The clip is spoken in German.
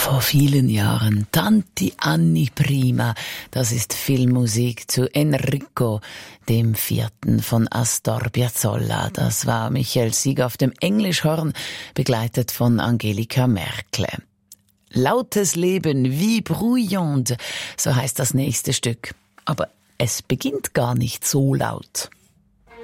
Vor vielen Jahren, Tanti Anni Prima, das ist Filmmusik zu Enrico, dem Vierten von Astor Piazzolla. Das war Michael Sieger auf dem Englischhorn, begleitet von Angelika Merkle. Lautes Leben, wie bruyant, so heißt das nächste Stück. Aber es beginnt gar nicht so laut.